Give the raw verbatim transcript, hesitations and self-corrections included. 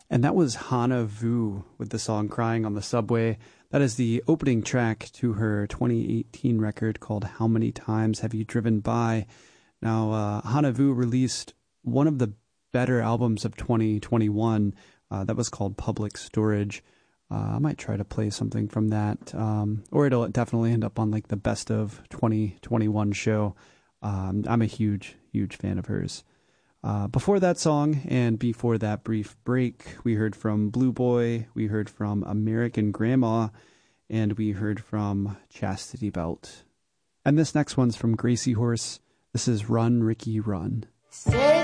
And that was Hana Vu with the song Crying on the Subway. That is the opening track to her twenty eighteen record called How Many Times Have You Driven By? Now, uh, Hana Vu released one of the better albums of twenty twenty-one. Uh, that was called Public Storage. Uh, I might try to play something from that, um, or it'll definitely end up on like the best of twenty twenty-one show. Um, I'm a huge, huge fan of hers. Uh, before that song and before that brief break, we heard from Blue Boy, we heard from American Grandma, and we heard from Chastity Belt. And this next one's from Gracie Horse. This is Run, Ricky, Run. Stay